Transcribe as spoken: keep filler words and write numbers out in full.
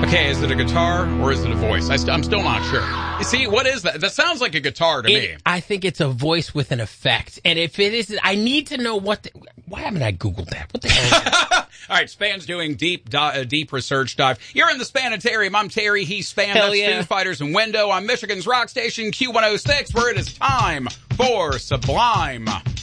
Okay, is it a guitar or is it a voice? I st- I'm still not sure. You see, what is that? That sounds like a guitar to It, me. I think it's a voice with an effect. And if it is, I need to know what the, why haven't I Googled that? What the hell is that? All right, Span's doing deep di- uh, deep research dive. You're in the Spanitarium. I'm Terry. He's Span. Hell That's yeah. Foo Fighters and Window on Michigan's rock station Q one oh six, where it is time for Sublime.